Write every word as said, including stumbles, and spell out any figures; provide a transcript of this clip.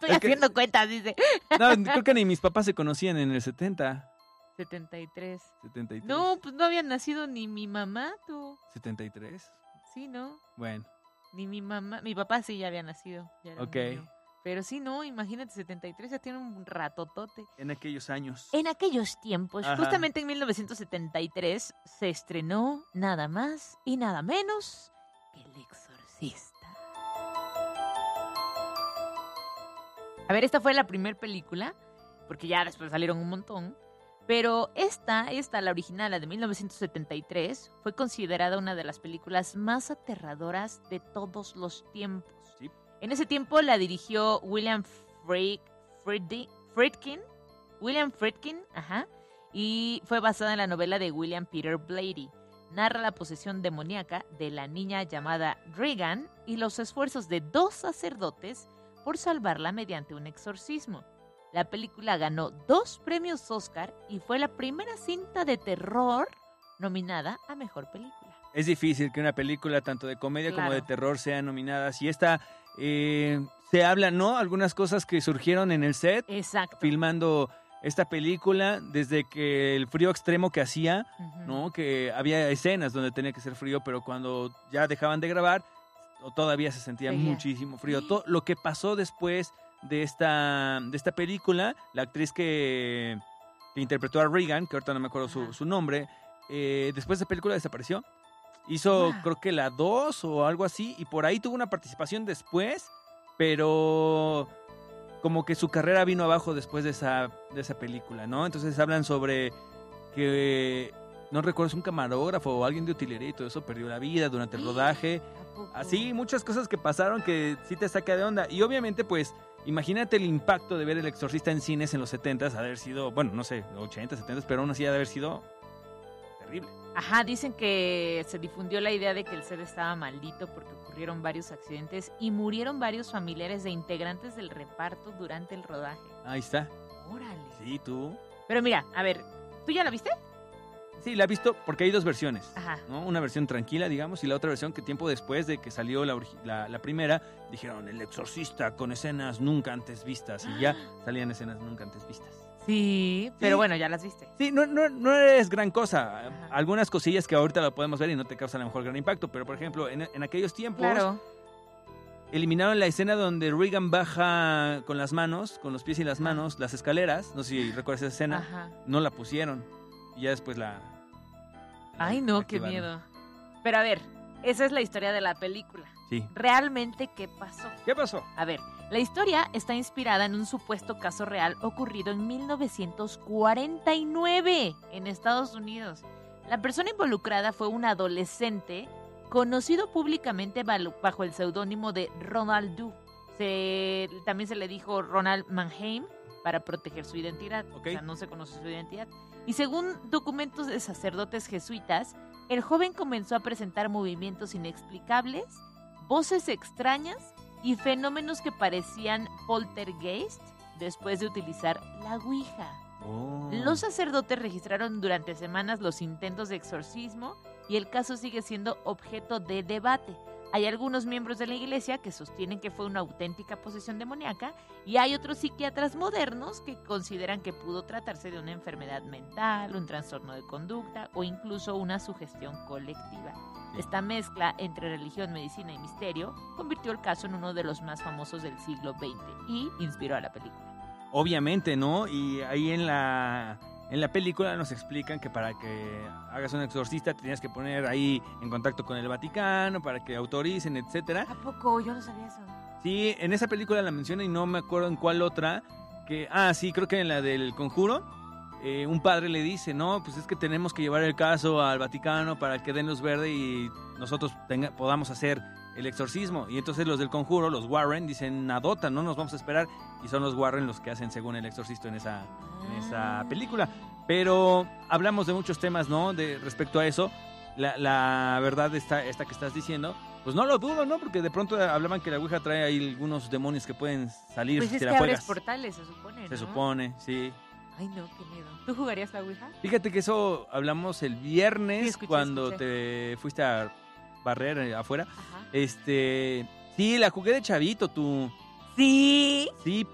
Estoy es haciendo que... cuentas, dice. No, creo que ni mis papás se conocían en el setenta. setenta y tres. setenta y tres. No, pues no había nacido ni mi mamá, tú. ¿setenta y tres? Sí, ¿no? Bueno. Ni mi mamá, mi papá sí ya había nacido. Ya era ok. Niño. Pero sí, no, imagínate, setenta y tres ya tiene un ratotote. En aquellos años. En aquellos tiempos, Ajá. justamente en mil novecientos setenta y tres, se estrenó nada más y nada menos que El Exorcista. A ver, esta fue la primera película, porque ya después salieron un montón. Pero esta, esta, la original, la de mil novecientos setenta y tres, fue considerada una de las películas más aterradoras de todos los tiempos. Sí. En ese tiempo la dirigió William Fried, Fried, Friedkin, William Friedkin, ajá, y fue basada en la novela de William Peter Blatty. Narra la posesión demoníaca de la niña llamada Regan y los esfuerzos de dos sacerdotes por salvarla mediante un exorcismo. La película ganó dos premios Oscar y fue la primera cinta de terror nominada a Mejor Película. Es difícil que una película tanto de comedia claro. como de terror sean nominadas. Y esta, eh, se habla, ¿no? Algunas cosas que surgieron en el set. Exacto. Filmando esta película, desde que el frío extremo que hacía, uh-huh. ¿no? Que había escenas donde tenía que ser frío, pero cuando ya dejaban de grabar, todavía se sentía sí, muchísimo frío. Sí. Todo lo que pasó después de esta, de esta película, la actriz que, que interpretó a Regan, que ahorita no me acuerdo su, su nombre, eh, después de esa película desapareció. Hizo, wow. creo que la dos o algo así, y por ahí tuvo una participación después, pero como que su carrera vino abajo después de esa, de esa película, ¿no? Entonces hablan sobre que, no recuerdo, es un camarógrafo o alguien de utilería y todo eso perdió la vida durante el rodaje. Así, muchas cosas que pasaron que sí te saca de onda. Y obviamente, pues, imagínate el impacto de ver El Exorcista en cines en los setentas, haber sido, bueno, no sé, ochenta, setenta, pero aún así ha de haber sido terrible. Ajá, dicen que se difundió la idea de que el set estaba maldito porque ocurrieron varios accidentes y murieron varios familiares de integrantes del reparto durante el rodaje. Ahí está. Órale. Sí, tú. Pero mira, a ver, ¿tú ya la viste? Sí, la he visto porque hay dos versiones. Ajá. ¿No? Una versión tranquila, digamos, y la otra versión que tiempo después de que salió la, la, la primera, dijeron El Exorcista con escenas nunca antes vistas. Y ya salían escenas nunca antes vistas. Sí, pero sí. Bueno, ya las viste. Sí, no, no, no es gran cosa. Ajá. Algunas cosillas que ahorita lo podemos ver y no te causan a lo mejor gran impacto. Pero, por ejemplo, en, en aquellos tiempos, claro. eliminaron la escena donde Regan baja con las manos, con los pies y las manos, las escaleras. No sé si recuerdas esa escena. Ajá. No la pusieron. Y ya después la... la Ay, no, activaron. Qué miedo. Pero a ver, esa es la historia de la película. Sí. ¿Realmente qué pasó? ¿Qué pasó? A ver, la historia está inspirada en un supuesto caso real ocurrido en mil novecientos cuarenta y nueve en Estados Unidos. La persona involucrada fue un adolescente conocido públicamente bajo el seudónimo de Ronald Doe. Se, también se le dijo Ronald Mannheim para proteger su identidad. Okay. O sea, no se conoce su identidad. Y según documentos de sacerdotes jesuitas, el joven comenzó a presentar movimientos inexplicables, voces extrañas y fenómenos que parecían poltergeist después de utilizar la Ouija. Oh. Los sacerdotes registraron durante semanas los intentos de exorcismo y el caso sigue siendo objeto de debate. Hay algunos miembros de la iglesia que sostienen que fue una auténtica posesión demoníaca y hay otros psiquiatras modernos que consideran que pudo tratarse de una enfermedad mental, un trastorno de conducta o incluso una sugestión colectiva. Esta mezcla entre religión, medicina y misterio convirtió el caso en uno de los más famosos del siglo veinte y inspiró a la película. Obviamente, ¿no? Y ahí en la... En la película nos explican que para que hagas un exorcista te tienes que poner ahí en contacto con el Vaticano para que autoricen, etcétera. ¿A poco? Yo no sabía eso. Sí, en esa película la menciona y no me acuerdo en cuál otra. Que, ah, sí, creo que en la del Conjuro. Eh, un padre le dice, no, pues es que tenemos que llevar el caso al Vaticano para que den luz verde y nosotros tenga, podamos hacer el exorcismo. Y entonces los del Conjuro, los Warren, dicen, nadota, no nos vamos a esperar. Y son los Warren los que hacen según el exorcista en esa, en esa película. Pero hablamos de muchos temas, ¿no? De respecto a eso. La, la verdad esta, esta que estás diciendo, pues no lo dudo, ¿no? Porque de pronto hablaban que la Ouija trae ahí algunos demonios que pueden salir pues si es te que la abres juegas. portales, se supone, Se ¿no? supone, sí. Ay, no, qué miedo. ¿Tú jugarías la Ouija? Fíjate que eso hablamos el viernes sí, escuché, cuando escuché. te fuiste a barrer afuera. Ajá. Este, sí, la jugué de chavito, tú. Sí. Sí,